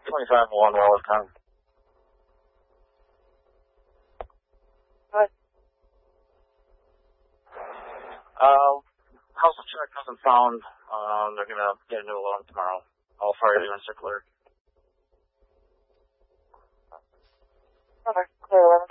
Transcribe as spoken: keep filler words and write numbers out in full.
twenty-five one Wallace Town. What? Uh, house of check hasn't found. Um, they're gonna get a new loan tomorrow. I'll fire you in circular. Okay, clear eleven.